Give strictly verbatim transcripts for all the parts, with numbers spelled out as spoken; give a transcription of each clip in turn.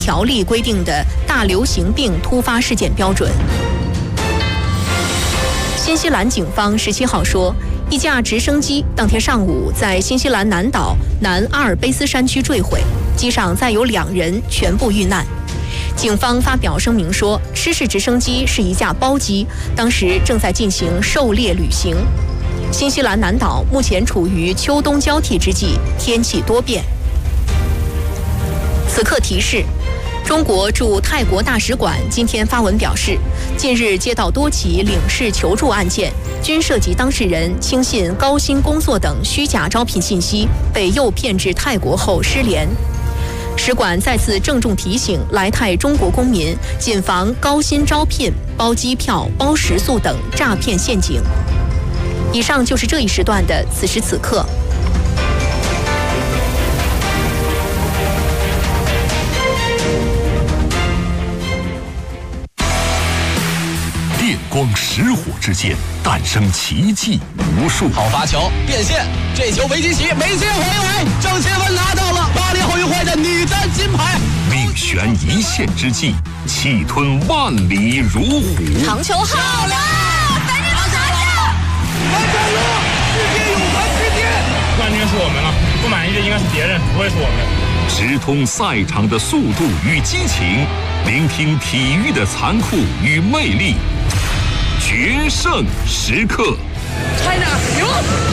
条例规定的大流行病突发事件标准。新西兰警方十七号说，一架直升机当天上午在新西兰南岛南阿尔卑斯山区坠毁，机上载有两人全部遇难。警方发表声明说，失事直升机是一架包机，当时正在进行狩猎旅行。新西兰南岛目前处于秋冬交替之际，天气多变。此刻提示：中国驻泰国大使馆今天发文表示，近日接到多起领事求助案件，均涉及当事人轻信高薪工作等虚假招聘信息，被诱骗至泰国后失联。使馆再次郑重提醒来泰中国公民，谨防高薪招聘、包机票、包食宿等诈骗陷阱。以上就是这一时段的此时此刻。 电光石火之间诞生奇迹无数。 好罚球，变线，这球维基奇没接回来，郑钦文拿到了巴黎奥运会的女单金牌。 命悬一线之际，气吞万里如虎。 长球好了，赶紧拿下！ 完成了，世界泳坛之巅。 冠军是我们了，不满意的应该是别人，不会是我们。 直通赛场的速度与激情，聆听体育的残酷与魅力。决胜时刻 ，China 赢！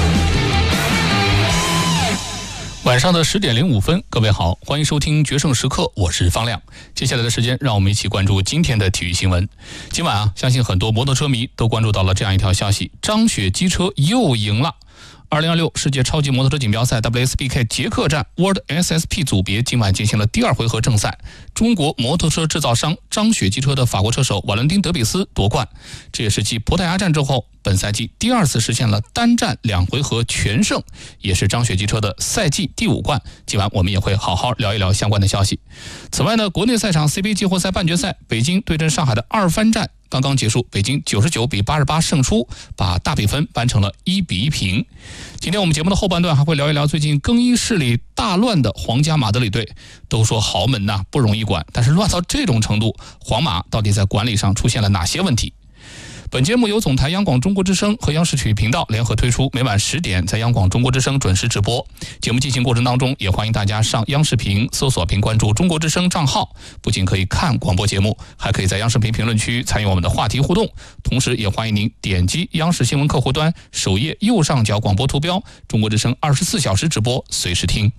晚上的十点零五分，各位好，欢迎收听决胜时刻，我是方亮。接下来的时间，让我们一起关注今天的体育新闻。今晚啊，相信很多摩托车迷都关注到了这样一条消息：张雪机车又赢了。二零二六世界超级摩托车锦标赛 W S B K 捷克站 World S S P 组别今晚进行了第二回合正赛，中国摩托车制造商张雪机车的法国车手瓦伦丁·德比斯夺冠，这也是继葡萄牙站之后本赛季第二次实现了单站两回合全胜，也是张雪机车的赛季第五冠。今晚我们也会好好聊一聊相关的消息。此外呢，国内赛场 C B A 季后赛半决赛，北京对阵上海的二番战刚刚结束，北京九十九比八十八胜出，把大比分扳成了一比一平。今天我们节目的后半段还会聊一聊最近更衣室里大乱的皇家马德里队。都说豪门呐、啊、不容易管，但是乱到这种程度，皇马到底在管理上出现了哪些问题？本节目由总台央广中国之声和央视体育频道联合推出，每晚十点在央广中国之声准时直播。节目进行过程当中，也欢迎大家上央视频搜索并关注中国之声账号，不仅可以看广播节目，还可以在央视频评论区参与我们的话题互动。同时也欢迎您点击央视新闻客户端首页右上角广播图标，中国之声二十四小时直播，随时听。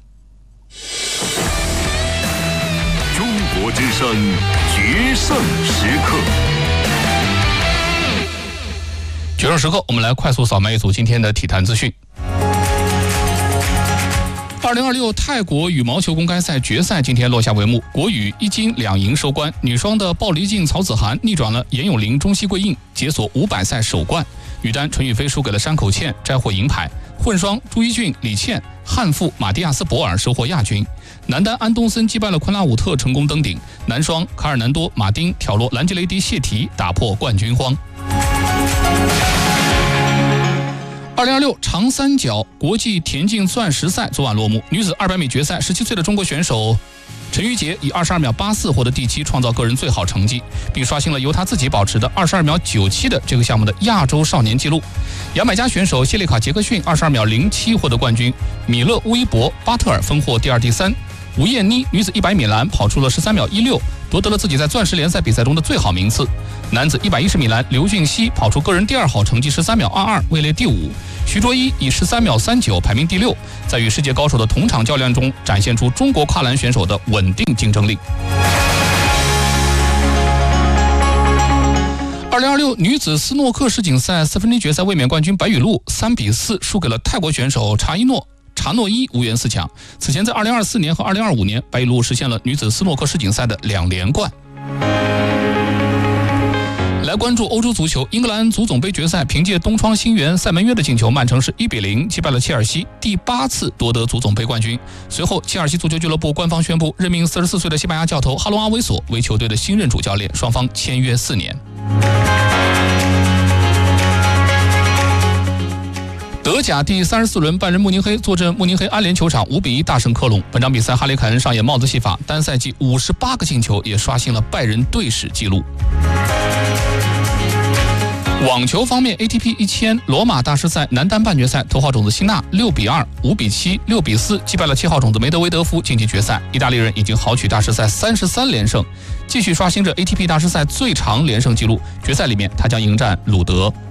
中国之声决胜时刻。 决胜时刻，我们来快速扫描一组今天的体坛资讯。二零二六泰国羽毛球公开赛决赛今天落下帷幕，国羽一金两银收官，女双的鲍黎静、曹子涵逆转了严咏琳、中西桂印，解锁五百赛首冠。女单陈雨菲输给了山口茜，摘获银牌。混双朱一俊、李倩、汉妇马蒂亚斯博尔收获亚军。男单安东森击败了昆拉武特，成功登顶。男双卡尔南多、马丁挑落兰吉雷迪、谢提，打破冠军荒。二零二六长三角国际田径钻石赛昨晚落幕，女子二百米决赛，十七岁的中国选手陈瑜杰以二十二秒八四获得第七，创造个人最好成绩，并刷新了由他自己保持的二十二秒九七的这个项目的亚洲少年纪录。牙买加选手谢利卡·杰克逊二十二秒零七获得冠军，米勒·乌伊博、巴特尔分获第二、第三。吴艳妮女子一百米栏跑出了十三秒一六，夺得了自己在钻石联赛比赛中的最好名次。男子一百一十米栏，刘俊熙跑出个人第二好成绩十三秒二二，位列第五。徐卓一以十三秒三九排名第六，在与世界高手的同场较量中，展现出中国跨栏选手的稳定竞争力。二零二六女子斯诺克世锦赛四分之一决赛卫冕冠军白雨露三比四输给了泰国选手查伊诺。查诺伊无缘四强。此前在二零二四年和二零二五年，白雨露实现了女子斯诺克世锦赛的两连冠。来关注欧洲足球，英格兰足总杯决赛，凭借东窗新援塞门约的进球，曼城是一比零击败了切尔西，第八次夺得足总杯冠军。随后，切尔西足球俱乐部官方宣布任命四十四岁的西班牙教头哈隆阿维索为球队的新任主教练，双方签约四年。 德甲第三十四轮，拜仁慕尼黑坐镇慕尼黑安联球场五比一大胜科隆。本场比赛，哈里凯恩上演帽子戏法，单赛季五十八个进球，也刷新了拜仁队史纪录。网球方面 ，A T P 一千罗马大师赛男单半决赛，头号种子辛纳六比二、五比七、六比四击败了七号种子梅德韦德夫，晋级决赛。意大利人已经豪取大师赛三十三连胜，继续刷新着 A T P 大师赛最长连胜纪录。决赛里面，他将迎战鲁德。